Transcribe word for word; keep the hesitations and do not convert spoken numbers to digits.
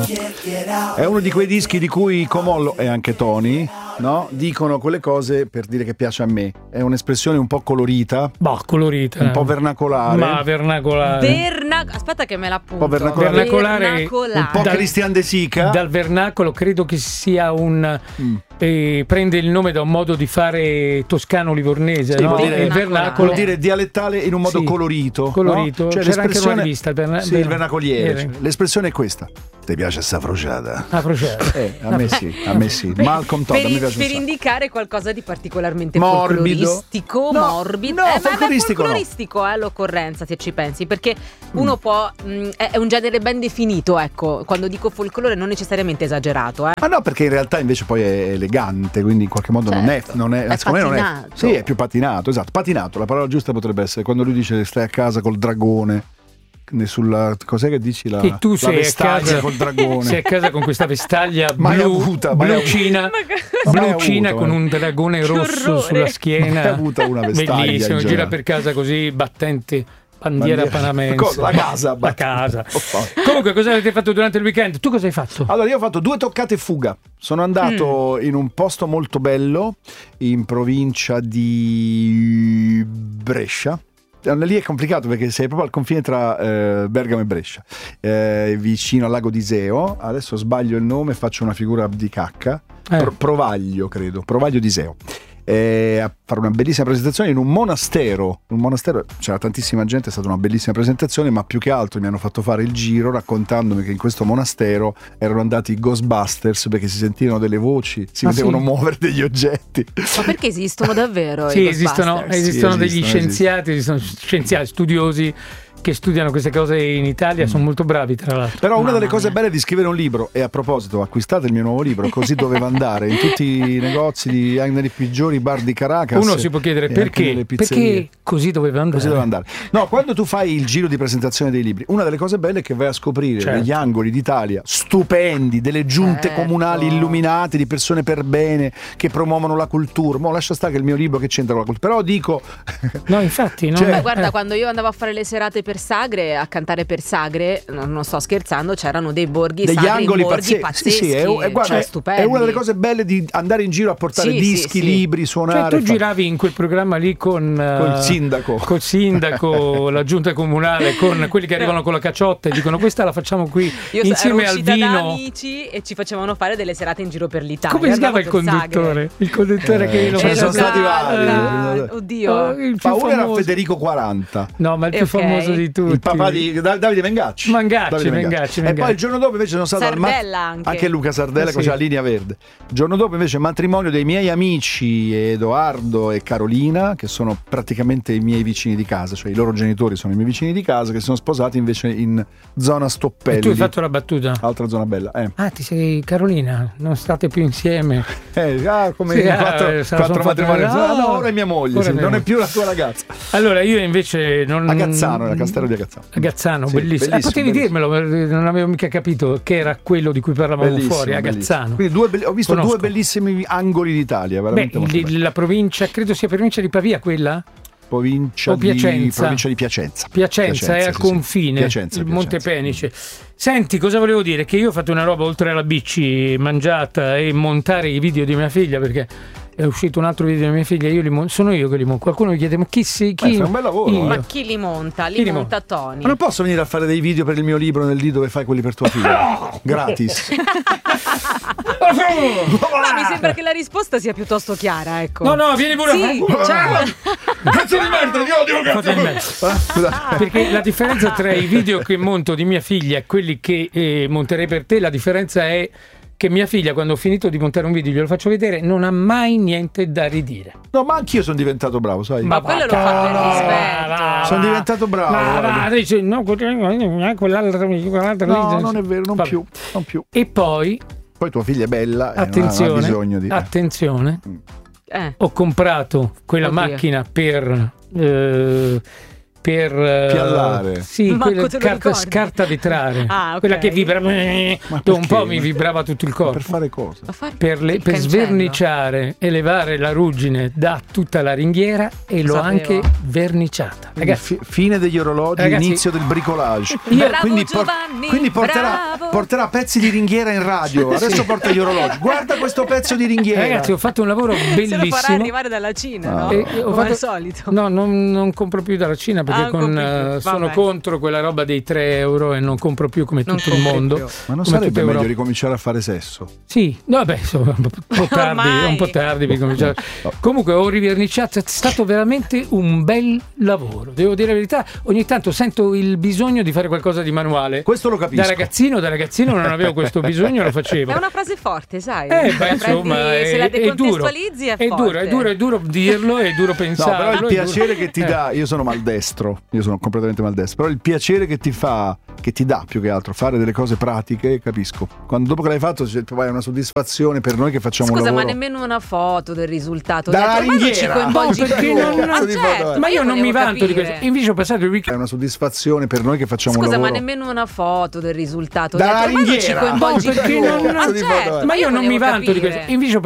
È uno di quei dischi di cui Comollo e anche Tony, no, dicono quelle cose per dire che piace a me. È un'espressione un po' colorita. Boh, colorita. Un po' vernacolare. Ma vernacolare. Verna... Aspetta che me l'appunto. Un po' vernacolare. Vernacolare. Vernacolare. Un po' Dal- Christian De Sica. Dal vernacolo credo che sia un Mm. eh, prende il nome da un modo di fare toscano-livornese, Sì, no? vuol dire- Il vernacolo Vuol dire dialettale in un modo Sì, colorito. colorito. No? Cioè C'era anche l'espressione- una rivista, il verna- sì, il vernacoliere. Vero. L'espressione è questa. Ti piace sta frociata? Ah, procede. Eh, a me sì, a me sì. Per- Malcolm Todd, per, a me piace un per sacco. indicare qualcosa di particolarmente Morbido. folcloristico, No, morbido. no, eh, ma- ma è folcloristico no. folcloristico è l'occorrenza, se ci pensi, perché uno può mh, è, è un genere ben definito, ecco. Quando dico folklore non necessariamente esagerato, eh. Ma no, perché in realtà invece poi è elegante, quindi in qualche modo non è, Certo. non è, È secondo me non è. patinato. Sì, è più patinato, esatto. Patinato, la parola giusta potrebbe essere quando lui dice stai a casa col dragone. ne- Sulla, cos'è che dici? La, Che tu la sei a vestaglia casa col dragone. sei a casa con questa vestaglia Mai blu, avuta, mai blucina, avuta. Mai blucina avuta, con mai. un dragone Che rosso orrore. sulla schiena. Mai avuta una vestaglia, Bellissimo, in gira generale. per casa così battente. Bandiera Bandiera- panamense. Cosa? La casa, La casa. Oh, Comunque, cosa avete fatto durante il weekend? Tu cosa hai fatto? Allora, io ho fatto due toccate e fuga. Sono andato Mm. in un posto molto bello in provincia di Brescia. Lì è complicato perché sei proprio al confine tra eh, Bergamo e Brescia, eh, vicino al lago di Iseo. Adesso sbaglio il nome, faccio una figura di cacca. Eh. Pro- Provaglio, credo, Provaglio di Iseo. Eh, a fare una bellissima presentazione in un monastero. Un monastero, c'era tantissima gente, è stata una bellissima presentazione, ma più che altro mi hanno fatto fare il giro raccontandomi che in questo monastero erano andati i Ghostbusters perché si sentivano delle voci, si Ah, vedevano sì? muovere degli oggetti. Ma perché esistono davvero? Sì, i esistono, Ghostbusters? esistono Sì, degli esistono, scienziati, esistono scienziati, studiosi che studiano queste cose in Italia, sono molto bravi tra l'altro. Però una Mamma delle cose mia. belle è di scrivere un libro. E a proposito, acquistate il mio nuovo libro, Così doveva andare, in tutti i negozi, di, anche nei peggiori bar di Caracas. Uno si può chiedere e anche perché, nelle pizzerie. perché così doveva andare. Così deve andare. No, quando tu fai il giro di presentazione dei libri, una delle cose belle è che vai a scoprire Certo. degli angoli d'Italia stupendi, delle giunte Certo. comunali illuminate di persone per bene che promuovono la cultura. Mo lascia stare che il mio libro che c'entra con la cultura. Però dico No, infatti, non Cioè- Ma guarda, eh. quando io andavo a fare le serate per sagre, a cantare per sagre, non, non sto scherzando, c'erano dei borghi degli sagri, angoli borghi pazzeschi. pazzeschi, Sì, sì, è, è- guarda, cioè, è- stupendi. è una delle cose belle di andare in giro a portare Sì, dischi, sì, sì. libri, Cioè, suonare. tu fa- giravi in quel programma lì con Col eh, sindaco. col sindaco, la giunta comunale, con quelli che arrivano con la cacciotta e dicono questa la facciamo qui Io insieme ero al uscita da vino. amici e ci facevano fare delle serate in giro per l'Italia. Come si chiama il Andavo per conduttore? sagre. Il conduttore che Eh, lo ce ne sono faceva- stati vari. Ah, Oddio. Oh, il più Ma uno era famoso. Federico quaranta. No, ma il Eh, più ok. famoso di tutti. Il papà di Da- Davide Mengacci. Mangacci, Davide Mengacci, E Mengacci. poi il giorno dopo invece sono stato al ma- Sardella anche. Luca Sardella Eh, con sì. la linea verde. Il giorno dopo invece matrimonio dei miei amici Edoardo e Carolina, che sono praticamente i miei vicini di casa, cioè i loro genitori sono i miei vicini di casa, che sono sposati invece in zona E Stoppelli. tu hai fatto la battuta. Altra zona bella. Eh. Ah, ti sei Carolina, non state più insieme. Eh, ah, come Sì, in ah, quattro, eh, sono quattro fatto- matrimoni. no, Ah, no, ora è mia moglie, ora sì, è mia non è moglie. più la tua ragazza. Allora, io invece non A Gazzano, era Castello di Gazzano. A Gazzano, Sì, bellissimo. Eh, bellissimo, potevi bellissimo. dirmelo, non avevo mica capito che era quello di cui parlavamo Bellissimo, fuori, a bellissimo. Gazzano. Quindi due belli- ho visto Conosco. due bellissimi angoli d'Italia, Beh, veramente molto il- belli. la provincia, credo sia provincia di Pavia quella? Provincia o Piacenza? di provincia di Piacenza. Piacenza, è al sì, sì. confine, Piacenza, il Piacenza. Monte Penice. Senti, cosa volevo dire? Che io ho fatto una roba oltre alla bici mangiata e montare i video di mia figlia, perché è uscito un altro video di mia figlia, io li mon- sono io che li monto. Qualcuno mi chiede, ma chi sei? Chi? Beh, fai un bel lavoro, Io. eh. Ma chi li monta? Li, Chi li monta Tony. Ma non posso venire a fare dei video per il mio libro nel lì dove fai quelli per tua figlia? Gratis. No, mi sembra che la risposta sia piuttosto chiara, ecco. No, no, vieni pure. Sì, cioè- Cazzo di merda, io odio Fate il merda. Perché la differenza tra i video che monto di mia figlia e quelli che eh, monterei per te, la differenza è che mia figlia, quando ho finito di montare un video, glielo faccio vedere, non ha mai niente da ridire. No, ma anch'io sono diventato bravo, sai? Ma quello lo fa per rispetto. Sono diventato bravo, Ma guarda. va, dice, no, quell'altra, quell'altra No, non è vero, non Vabbè. più, non più. E poi, Poi tua figlia è bella e non ha- non ha attenzione, bisogno di... attenzione, Eh. ho comprato quella Oddio. macchina per eh, per piallare. Sì, Manco quella te lo carta, ricordi. scarta vetrare. Ah, ok. Quella che vibra. Dopo un po' mi vibrava tutto il corpo. Per fare cosa? Ma fare Per, le- il per cancello. sverniciare e levare la ruggine da tutta la ringhiera e l'ho Sapevo. anche verniciata. Quindi Ragazzi, fi- fine degli orologi, Ragazzi, inizio del bricolage. Bravo quindi, por- Giovanni, quindi porterà, bravo. porterà pezzi di ringhiera in radio. Adesso porta gli orologi. Guarda questo pezzo di ringhiera. ragazzi, ho fatto un lavoro Se lo farà bellissimo. arrivare dalla Cina, No. no? E- e ho Come fatto- al solito. No, non, non compro più dalla Cina perché Ah, non con, compri più. eh, sono Vabbè. contro quella roba dei tre euro e non compro più come Non tutto il compri mondo. più. Ma non come sarebbe tutta meglio Europa. ricominciare a fare sesso? Sì, no, vabbè, insomma, un po' tardi, Ormai. un po' tardi per cominciare. No. Comunque ho riverniciato, è stato veramente un bel lavoro. Devo dire la verità, ogni tanto sento il bisogno di fare qualcosa di manuale. Questo lo capisco. Da ragazzino, da ragazzino non avevo questo bisogno, lo facevo. È una frase forte, sai? Eh, Se beh, la insomma, prendi- se la è, è duro. decontestualizzi è, È forte. duro, è duro, è duro dirlo, è duro No, pensarlo. però il è duro. piacere che ti Eh. dà, io sono maldestro, io sono completamente maldestro, però il piacere che ti fa, che ti dà più che altro fare delle cose pratiche, capisco. Quando dopo che l'hai fatto c'è poi una soddisfazione per noi che facciamo Scusa, un ma lavoro. nemmeno una foto del risultato. Dalla Ormai non ci ringhiera. coinvolgi No, perché più. non- Ma non ti certo, foto, eh. Ma io non mi volevo vanto di capire. questo. Invece ho passato il È weekend. una soddisfazione per noi che facciamo un Scusa, ma lavoro. nemmeno una foto del risultato. Dalla Ormai non ci ringhiera. coinvolgi No, perché più. non- Ma non ti certo, foto, eh. Ma io non mi volevo vanto di capire. questo. Invece ho